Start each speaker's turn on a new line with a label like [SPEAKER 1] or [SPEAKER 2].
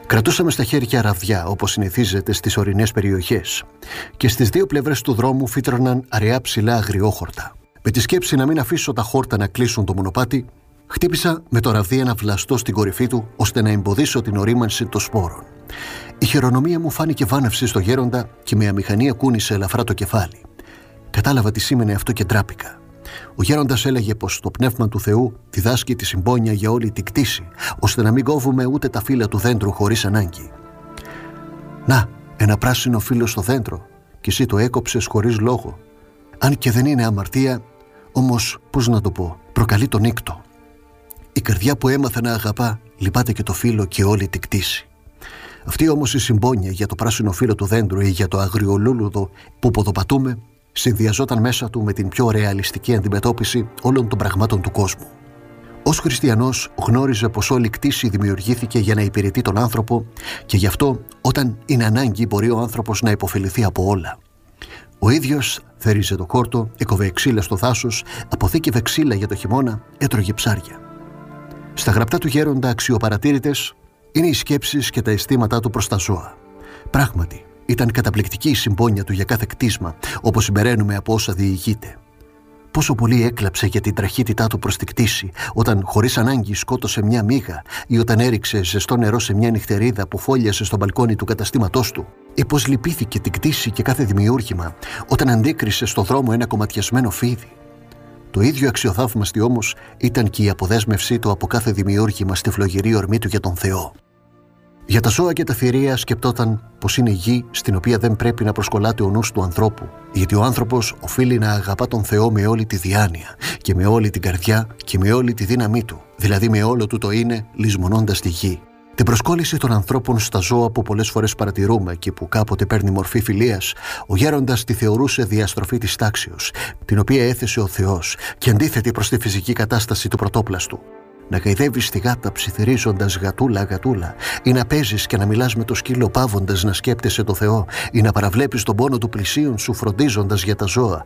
[SPEAKER 1] Κρατούσαμε στα χέρια ραβδιά, όπως συνηθίζεται στις ορεινές περιοχές, και στις δύο πλευρές του δρόμου φύτρωναν αραιά ψηλά αγριόχορτα. Με τη σκέψη να μην αφήσω τα χόρτα να κλείσουν το μονοπάτι, χτύπησα με το ραβδί ένα βλαστό στην κορυφή του, ώστε να εμποδίσω την ορίμανση των σπόρων. Η χειρονομία μου φάνηκε βάναυση στο γέροντα και με αμηχανία κούνησε ελαφρά το κεφάλι. Κατάλαβα τι σήμαινε αυτό και ντράπηκα. Ο γέροντας έλεγε πως το πνεύμα του Θεού διδάσκει τη συμπόνια για όλη την κτήση, ώστε να μην κόβουμε ούτε τα φύλλα του δέντρου χωρίς ανάγκη. Να, ένα πράσινο φύλλο στο δέντρο, και εσύ το έκοψες χωρίς λόγο. Αν και δεν είναι αμαρτία, όμως, πώς να το πω, προκαλεί τον νύκτο. Η καρδιά που έμαθε να αγαπά, λυπάται και το φύλλο και όλη την κτήση. Αυτή όμως η συμπόνια για το πράσινο φύλλο του δέντρου ή για το αγριολούλουδο που ποδοπατούμε, συνδυαζόταν μέσα του με την πιο ρεαλιστική αντιμετώπιση όλων των πραγμάτων του κόσμου. Ως χριστιανός γνώριζε πως όλη η κτήση δημιουργήθηκε για να υπηρετεί τον άνθρωπο και γι' αυτό όταν είναι ανάγκη μπορεί ο άνθρωπος να υποφεληθεί από όλα. Ο ίδιος θέριζε το χόρτο, έκοβε ξύλα στο δάσος, αποθήκευε ξύλα για το χειμώνα, έτρωγε ψάρια. Στα γραπτά του γέροντα αξιοπαρατήρητες είναι οι σκέψεις και τα αισθήματά του προς τα ζώα. Πράγματι, ήταν καταπληκτική η συμπόνια του για κάθε κτίσμα, όπως συμπεραίνουμε από όσα διηγείται. Πόσο πολύ έκλαψε για την τραχύτητά του προς τη κτήση, όταν χωρίς ανάγκη σκότωσε μια μύγα ή όταν έριξε ζεστό νερό σε μια νυχτερίδα που φόλιασε στο μπαλκόνι του καταστήματός του. Ή πως λυπήθηκε την κτήση και κάθε δημιούργημα, όταν αντίκρισε στο δρόμο ένα κομματιασμένο φίδι. Το ίδιο αξιοθαύμαστη όμως ήταν και η αποδέσμευσή του από κάθε δημιούργημα στη φλογερή ορμή του για τον Θεό. Για τα ζώα και τα θηρία σκεπτόταν πως είναι γη στην οποία δεν πρέπει να προσκολάται ο νους του ανθρώπου, γιατί ο άνθρωπος οφείλει να αγαπά τον Θεό με όλη τη διάνοια και με όλη την καρδιά και με όλη τη δύναμή του, δηλαδή με όλο του το είναι, λησμονώντας τη γη. Την προσκόλληση των ανθρώπων στα ζώα που πολλές φορές παρατηρούμε και που κάποτε παίρνει μορφή φιλίας, ο γέροντας τη θεωρούσε διαστροφή της τάξεως, την οποία έθεσε ο Θεός και αντίθετη προς τη φυσική κατάσταση του πρωτόπλαστου. Να γαϊδεύεις τη γάτα ψιθυρίζοντας γατούλα γατούλα, ή να παίζεις και να μιλάς με το σκύλο πάβοντας να σκέπτεσαι το Θεό, ή να παραβλέπεις τον πόνο του πλησίον σου φροντίζοντας για τα ζώα,